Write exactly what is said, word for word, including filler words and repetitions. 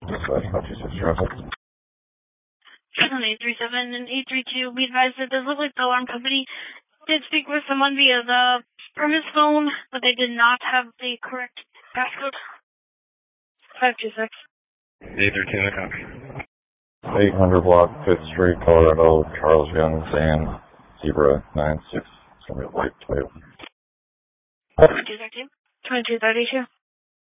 eight three seven and eight three two, be advised that this looks like the alarm company did speak with someone via the premise phone, but they did not have the correct passcode. five two six. eight three two, I copy. eight hundred block, fifth Street, Colorado, Charles Young, San, Zebra, nine six. It's going to be a white Toyota. twenty-two thirty-two. twenty-two thirty-two.